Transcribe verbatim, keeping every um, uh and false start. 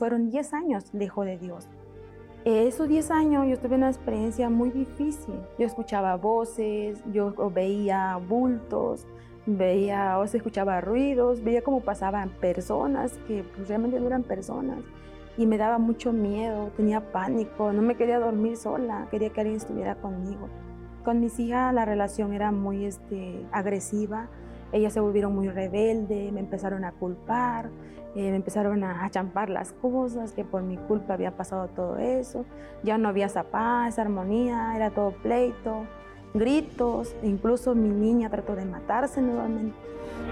fueron diez años lejos de Dios. Esos diez años yo tuve una experiencia muy difícil. Yo escuchaba voces, yo veía bultos, veía o se escuchaba ruidos, veía cómo pasaban personas que pues, realmente no eran personas. Y me daba mucho miedo, tenía pánico, no me quería dormir sola, quería que alguien estuviera conmigo. Con mis hijas la relación era muy este, agresiva. Ellas se volvieron muy rebeldes, me empezaron a culpar, eh, me empezaron a, a champar las cosas, que por mi culpa había pasado todo eso. Ya no había esa paz, esa armonía, era todo pleito, gritos, e incluso mi niña trató de matarse nuevamente.